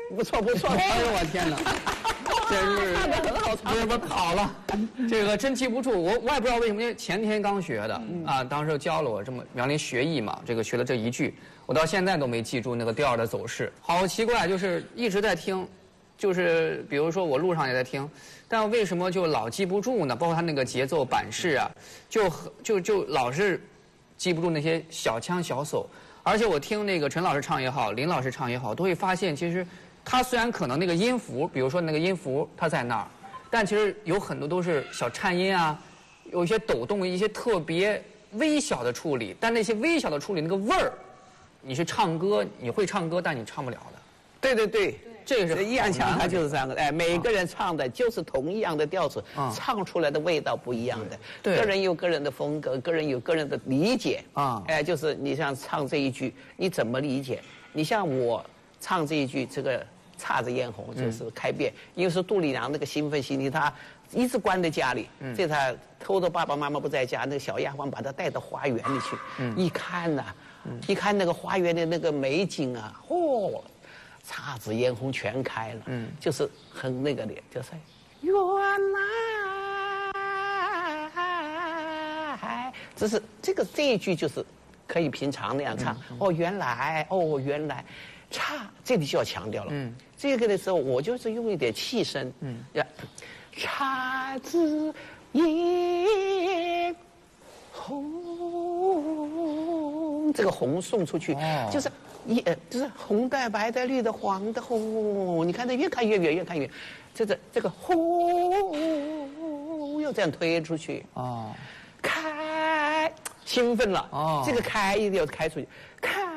不错不错。 哎呦我天哪！真是唱得很好， 不是考了，这个真记不住。我也不知道为什么，因为前天刚学的啊，当时教了我这么苗林学艺嘛，这个学了这一句，我到现在都没记住那个调的走势，好奇怪，就是一直在听，就是比如说我路上也在听，但为什么就老记不住呢？包括他那个节奏板式啊，就老是记不住那些小腔小手，而且我听那个陈老师唱也好，林老师唱也好，都会发现其实。它虽然可能那个音符，比如说那个音符它在那儿，但其实有很多都是小颤音啊，有一些抖动，一些特别微小的处理。但那些微小的处理，那个味儿，你是唱歌，你会唱歌，但你唱不了的。 对对对， 这个是易烊千玺他就是这样的，哎，每个人唱的就是同一样的调子，唱出来的味道不一样的。 对， 个人有个人的风格，个人有个人的理解啊。哎，就是你像唱这一句，你怎么理解？你像我唱这一句，这个。姹紫嫣红就是开遍，因为是杜丽娘那个兴奋心理，她一直关在家里，这她偷着爸爸妈妈不在家，那个小丫鬟把她带到花园里去，一看呐，一看那个花园的那个美景啊，嚯，姹紫嫣红全开了，就是很那个的，就是原来，只是这一句就是可以平常那样唱，哦原来，哦原来。这里就要强调了。这个的时候我就是用一点气声。呀，姹紫嫣红，这个红送出去，就是就是红的、白的、绿的、黄的、红。你看它越看越远，越看越，这个红又这样推出去。开，兴奋了。这个开一定要开出去，开。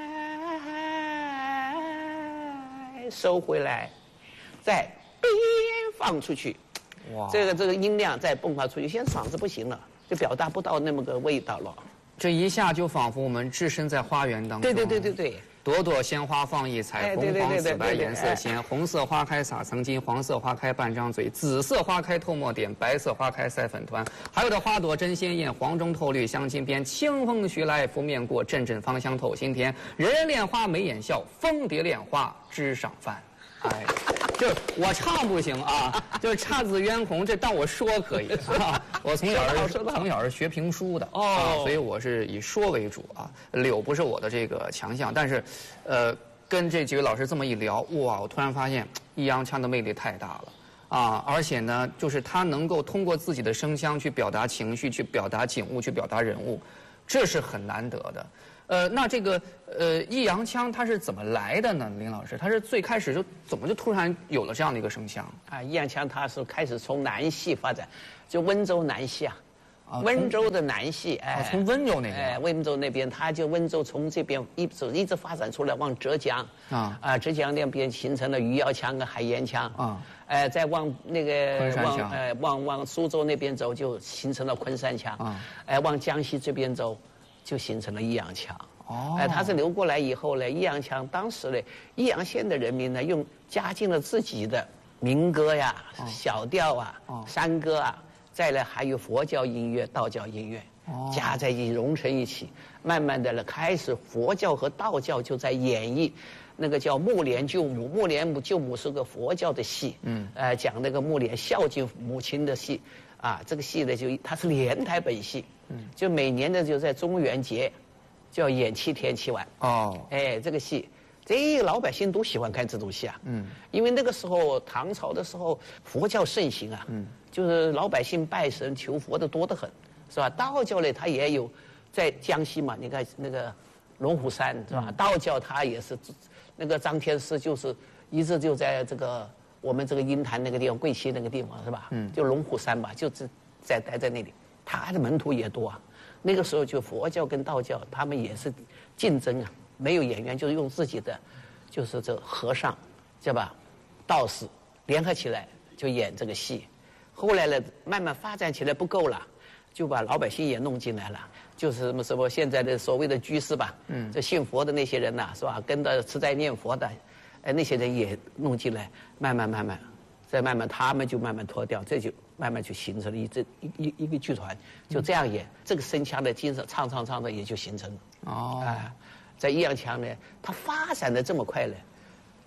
收回来，再边放出去，哇！这个音量再迸发出去，现在嗓子不行了，就表达不到那么个味道了。这一下就仿佛我们置身在花园当中。 对。 朵朵鲜花放异彩，红黄紫白颜色鲜。红色花开撒曾经，黄色花开半张嘴，紫色花开透墨点，白色花开赛粉团。还有的花朵真鲜艳，黄中透绿镶金边。清风徐来拂面过，阵阵芳香透心田。人人恋花眉眼笑，蜂蝶恋花枝上翻。哎，就是我唱不行啊，就是姹紫嫣红，这当我说可以啊。我从小是学评书的所以我是以说为主啊。柳不是我的这个强项，但是，跟这几位老师这么一聊，哇，我突然发现易烊千的魅力太大了啊！而且呢，就是他能够通过自己的声腔去表达情绪，去表达景物，去表达人物，这是很难得的。那这个易烊千他是怎么来的呢？林老师，他是最开始就怎么就突然有了这样的一个声腔啊？易烊千他是开始从南戏发展，就温州南戏啊。温州的南戏， 从温州那边， 温州那边，他就温州从这边一直发展出来，往浙江浙江那边形成了余姚腔跟海盐腔再往那个往苏州那边走，就形成了昆山腔往江西这边走，就形成了易烊腔他是流过来以后呢，易烊腔当时呢，易阳县的人民呢，加进了自己的民歌呀、小调山歌再来还有佛教音乐、道教音乐，加在一起融成一起，慢慢的呢，开始佛教和道教就在演绎，那个叫木莲救母，木莲救母是个佛教的戏，讲那个木莲孝敬母亲的戏，这个戏呢它是连台本戏，就每年的就在中元节，就要演7天7晚，这个戏。这老百姓都喜欢看这种戏因为那个时候唐朝的时候佛教盛行就是老百姓拜神求佛的多得很，是吧？道教呢，它也有，在江西嘛，你看那个龙虎山是吧？道教它也是，那个张天师就是一直就在这个我们这个鹰潭那个地方，贵溪那个地方是吧？就龙虎山吧，就是待在那里，他的门徒也多那个时候就佛教跟道教他们也是竞争没有演员，就是用自己的，就是这和尚，对吧？道士联合起来就演这个戏。后来呢，慢慢发展起来不够了，就把老百姓也弄进来了，就是什么现在的所谓的居士吧，这信佛的那些人是吧？跟着持斋念佛的，那些人也弄进来，慢慢，再慢慢他们就慢慢脱掉，这就慢慢就形成了一个剧团，就这样演，这个声腔的精神，唱的也就形成了。在易烊千呢，他发展的这么快呢，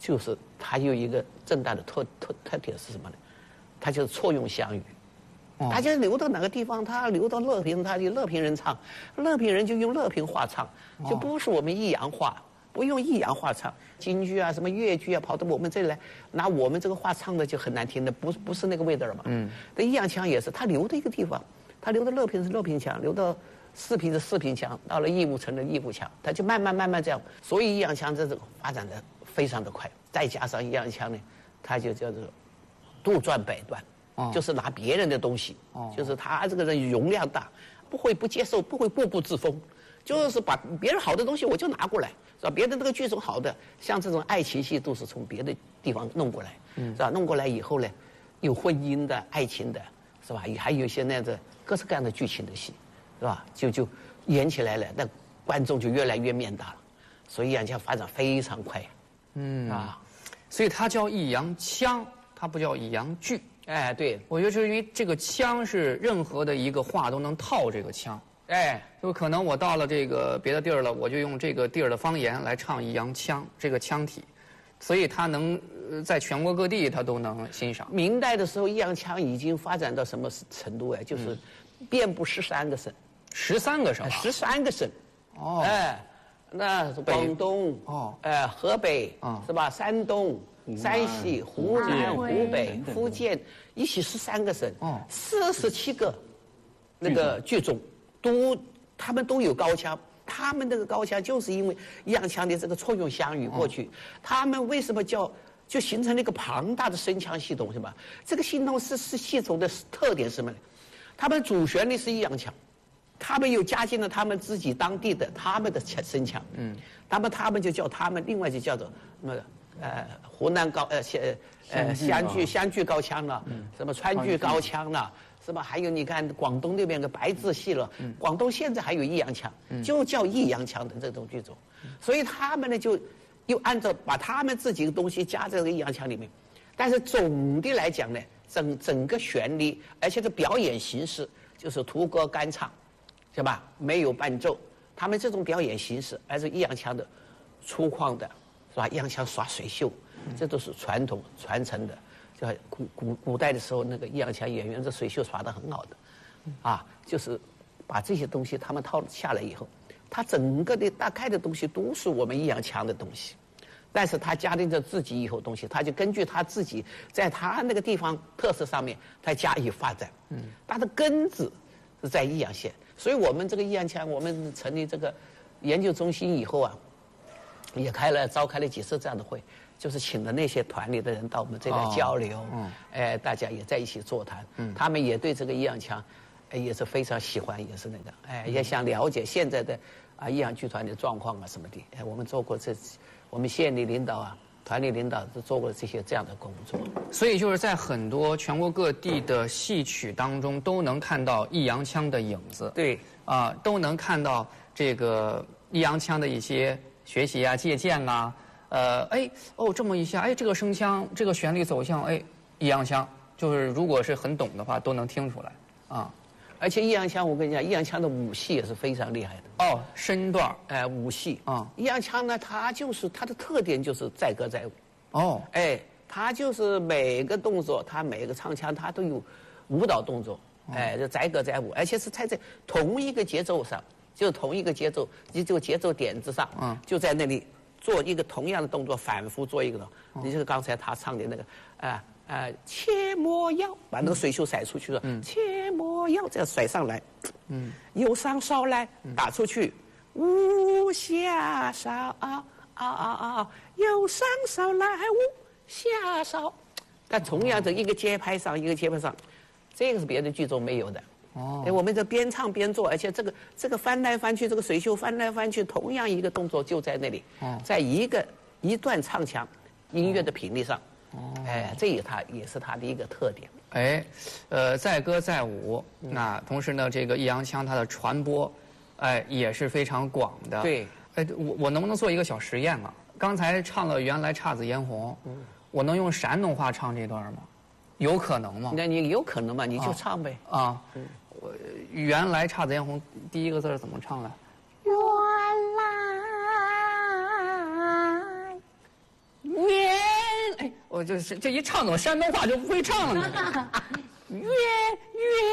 就是它有一个正大的特点是什么呢？它就是错用湘语。大家流到哪个地方，他流到乐平，他就乐平人唱，乐平人就用乐平话唱，就不是我们益阳话，不用益阳话唱。京剧啊，什么粤剧啊，跑到我们这里来，拿我们这个话唱的就很难听的，不是那个味道了嘛。这益阳腔也是，他流的一个地方，他流到乐平是乐平腔，流到四平是四平腔，到了义乌成了义乌腔，他就慢慢这样。所以益阳腔这个发展的非常的快，再加上益阳腔呢，它就叫做杜撰百段。就是拿别人的东西，就是他这个人容量大，不会不接受，不会固步自封，就是把别人好的东西我就拿过来，是吧？别的那个剧种好的，像这种爱情戏都是从别的地方弄过来，是吧？弄过来以后呢，有婚姻的、爱情的，是吧？还有一些那样的各式各样的剧情的戏，是吧？就演起来了，那观众就越来越面大了，所以益阳腔发展非常快， 所以它叫益阳腔，它不叫益阳剧。 哎，对， 我觉得是因为这个腔是任何的一个话都能套这个腔，就可能我到了这个别的地儿了，我就用这个地儿的方言来唱益阳腔这个腔体，所以它能在全国各地它都能欣赏。 明代的时候，益阳腔已经发展到什么程度？就是遍布13个省 ，13个省 ，13个省，那广东，河北，是吧？山东。山西、湖南、湖北、福建，一起13个省，47个那个剧种，他们都有高腔。他们这个高腔就是因为益阳腔的这个错用湘语过去，他们为什么就形成了一个庞大的声腔系统，是吧？这个系统的特点是什么呢？他们主旋律是益阳腔，他们又加进了他们自己当地的他们的声腔，他们就叫他们，另外就叫做什么？湖南湘剧高腔了，什么川剧高腔了，是吧？还有你看广东那边的白字戏了，广东现在还有益阳腔，就叫益阳腔的这种剧种，所以他们呢就又按照把他们自己的东西加在这个益阳腔里面，但是总的来讲呢，整个旋律，而且这表演形式就是徒歌干唱，是吧？没有伴奏，他们这种表演形式，而是益阳腔的粗犷的。是吧？益阳腔耍水袖，这都是传统传承的。就古代的时候，那个益阳腔演员这水袖耍得很好的，就是把这些东西他们套下来以后，他整个的大概的东西都是我们益阳腔的东西，但是他加进了自己以后东西，他就根据他自己在他那个地方特色上面，他加以发展。它的根子是在益阳县，所以我们这个益阳腔，我们成立这个研究中心以后啊。也召开了几次这样的会，就是请了那些团里的人到我们这来交流，大家也在一起座谈，他们也对这个益阳腔，也是非常喜欢，也是那个，也想了解现在的益阳剧团的状况啊什么的，我们做过我们县里领导啊，团里领导都做过这样的工作。 所以就是在很多全国各地的戏曲当中，都能看到益阳腔的影子。 对， 都能看到这个益阳腔的一些学习啊、借鉴啊，这么一下，这个声腔、这个旋律走向，益阳腔，就是如果是很懂的话，都能听出来啊。 而且益阳腔，我跟你讲，益阳腔的武戏也是非常厉害的。 身段武戏益阳腔呢，它的特点就是载歌载舞。它就是每个动作，它每个唱腔，它都有舞蹈动作，就载歌载舞，而且是在同一个节奏上。就是同一个节奏，就节奏点子上，就在那里做一个同样的动作，反复做一个。你就是刚才他唱的那个，切莫要把那个水袖甩出去了，切莫要这样甩上来，右上梢来打出去，无下梢右上梢来无下梢，但同样的一个节拍上，这个是别的剧种没有的。我们这边唱边做，而且这个翻来翻去，这个水袖翻来翻去，同样一个动作就在那里，在一段唱腔音乐的频率上，这也是它的一个特点。 载歌载舞，那同时呢，这个益阳腔它的传播，也是非常广的。 对， 我能不能做一个小实验啊？刚才唱了原来姹紫嫣红，我能用山东话唱这段吗？有可能吗？ 那你有可能吗？你就唱呗。 原来姹紫嫣红第一个字怎么唱来？ 原来我就是这一唱，怎么山东话就不会唱了呢？月月。